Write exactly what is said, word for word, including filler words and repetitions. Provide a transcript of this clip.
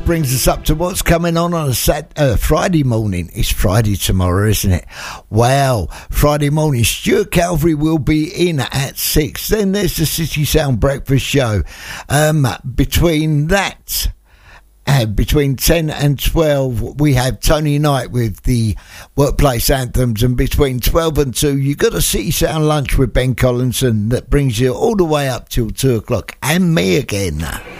brings us up to what's coming on on a Sat- uh, Friday morning. It's Friday tomorrow, isn't it? Wow, Friday morning. Stuart Calvary will be in at six. Then there's the City Sound Breakfast Show. Um, between that, uh, between ten and twelve, we have Tony Knight with the Workplace Anthems, and between twelve and two, you got a City Sound Lunch with Ben Collinson that brings you all the way up till two o'clock, and me again.